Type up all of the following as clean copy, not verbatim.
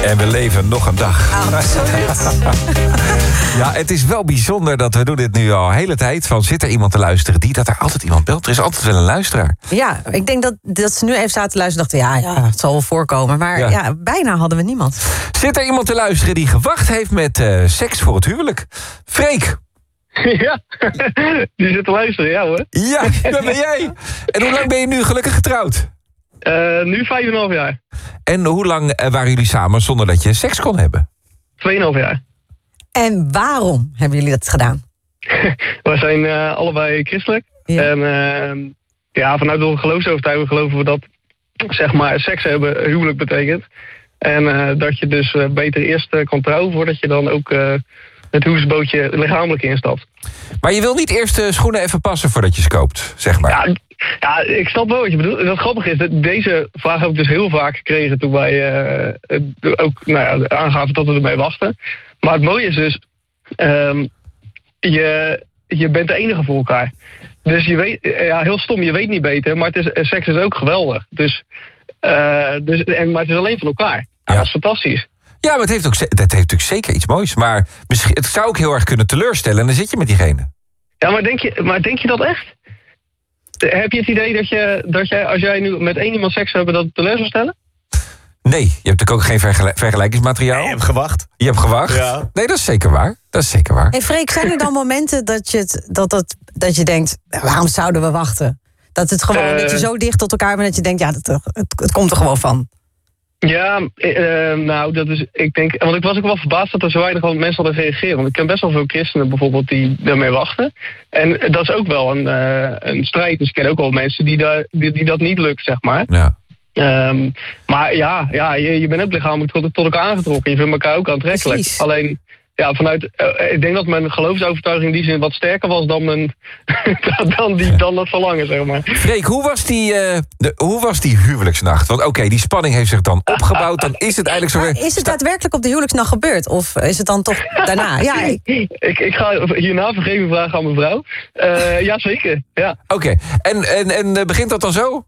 En we leven nog een dag. Absoluut. Ja, het is wel bijzonder dat we doen dit nu al de hele tijd. Van zit er iemand te luisteren dat er altijd iemand belt? Er is altijd wel een luisteraar. Ja, ik denk dat ze nu even zaten te luisteren en dachten... ja, het zal wel voorkomen. Maar ja, bijna hadden we niemand. Zit er iemand te luisteren die gewacht heeft met seks voor het huwelijk? Freek. Ja, die zit te luisteren, ja hoor. Ja, dat ben jij. En hoe lang ben je nu gelukkig getrouwd? Nu 5,5 jaar. En hoe lang waren jullie samen zonder dat je seks kon hebben? 2,5 jaar. En waarom hebben jullie dat gedaan? We zijn allebei christelijk. Ja. En vanuit onze geloofsovertuiging geloven we dat zeg maar seks hebben huwelijk betekent. En dat je dus beter eerst kan trouwen voordat je dan ook het huwelijksbootje lichamelijk instapt. Maar je wil niet eerst de schoenen even passen voordat je ze koopt, zeg maar. Ja, ik snap wel wat je bedoelt. Wat grappig is, dat deze vraag heb ik dus heel vaak gekregen toen wij ook aangaven dat we ermee wachten. Maar het mooie is dus, je bent de enige voor elkaar. Dus je weet, heel stom, je weet niet beter, maar seks is ook geweldig. Maar het is alleen van elkaar. Ja. Dat is fantastisch. Ja, maar dat heeft natuurlijk zeker iets moois. Maar misschien, het zou ook heel erg kunnen teleurstellen en dan zit je met diegene. Ja, maar denk je dat echt? Heb je het idee dat jij, als jij nu met één iemand seks zou hebben, dat het teleur zou stellen? Nee, je hebt natuurlijk ook geen vergelijkingsmateriaal. Nee, je hebt gewacht. Je hebt gewacht? Ja. Nee, dat is zeker waar. Dat is zeker waar. Hey Freek, zijn er dan momenten dat je denkt... waarom zouden we wachten? Dat het gewoon dat je zo dicht tot elkaar bent dat je denkt... ja, het komt er gewoon van. Ja, dat is, ik denk, want ik was ook wel verbaasd dat er zo weinig mensen hadden gereageerd. Want ik ken best wel veel christenen bijvoorbeeld die daarmee wachten. En dat is ook wel een strijd. Dus ik ken ook wel mensen die dat niet lukt, zeg maar. Ja. Maar je bent ook lichamelijk tot elkaar aangetrokken. Je vindt elkaar ook aantrekkelijk. Precies. Alleen, ik denk dat mijn geloofsovertuiging in die zin wat sterker was dan dan dat verlangen, zeg maar. Freek, hoe was die huwelijksnacht? Want oké, die spanning heeft zich dan opgebouwd. Dan is het eigenlijk zo... Maar is het daadwerkelijk op de huwelijksnacht gebeurd? Of is het dan toch daarna? Ja, Ik ga hierna vergeving vragen aan mijn vrouw. Ja, zeker. Ja. Oké, en begint dat dan zo?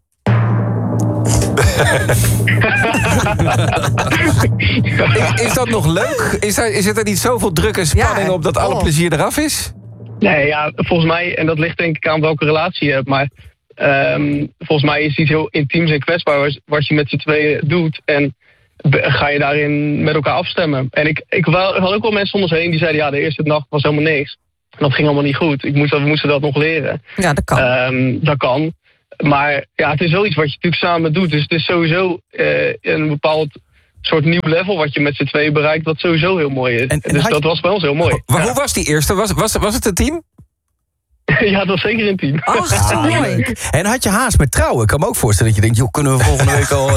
Is dat nog leuk? Zit er niet zoveel druk en spanning op dat alle plezier eraf is? Nee, ja, volgens mij, en dat ligt denk ik aan welke relatie je hebt, maar volgens mij is het iets heel intiems en kwetsbaar wat je met z'n tweeën doet. En ga je daarin met elkaar afstemmen. En ik had ook wel mensen om ons heen die zeiden, de eerste nacht was helemaal niks. En dat ging allemaal niet goed. We moesten dat nog leren. Ja, dat kan. Dat kan. Maar het is wel iets wat je natuurlijk samen doet. Dus het is sowieso een bepaald soort nieuw level wat je met z'n tweeën bereikt, wat sowieso heel mooi is. Dus dat was bij ons heel mooi. Maar hoe was die eerste? Was het een team? Ja, dat was zeker een team. Ach, zo mooi. En had je haast met trouwen? Ik kan me ook voorstellen dat je denkt, joh, kunnen we volgende week al...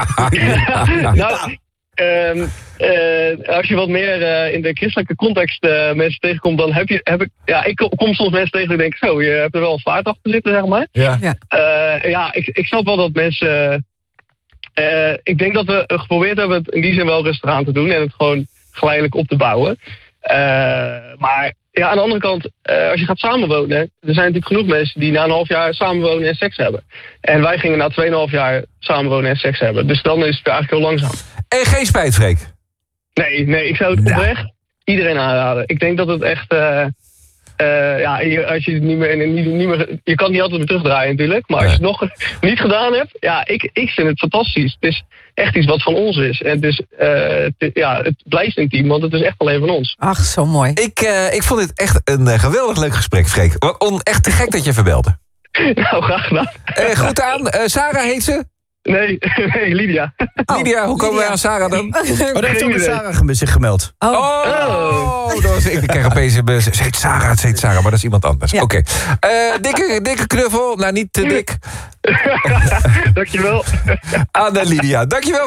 Als je wat meer in de christelijke context mensen tegenkomt, dan ik kom soms mensen tegen die denken, zo, je hebt er wel een vaart achter zitten, zeg maar. Ja. Ik snap wel dat mensen... ik denk dat we geprobeerd hebben het in die zin wel rustig aan te doen en het gewoon geleidelijk op te bouwen. Maar aan de andere kant, als je gaat samenwonen, er zijn natuurlijk genoeg mensen die na een half jaar samenwonen en seks hebben. En wij gingen na 2,5 jaar samenwonen en seks hebben. Dus dan is het eigenlijk heel langzaam. En geen spijt, Freek? Nee, ik zou het oprecht iedereen aanraden. Ik denk dat het echt... als je het niet meer... Je kan het niet altijd meer terugdraaien natuurlijk. Maar als je het nog niet gedaan hebt... ik vind het fantastisch. Het is echt iets wat van ons is. En het blijft intiem, want het is echt alleen van ons. Ach, zo mooi. Ik vond dit echt een geweldig leuk gesprek, Freek. Echt te gek dat je verbelde. Nou, graag gedaan. Goed aan. Sarah heet ze? Nee, Lydia. Lydia, hoe komen wij aan Sarah dan? daar heeft ook Sarah zich gemeld. Ik krijg opeens... Ze heet Sarah, maar dat is iemand anders. Ja. Oké. Dikke knuffel. Nou, niet te dik. Dankjewel. Aan Lydia. Dankjewel.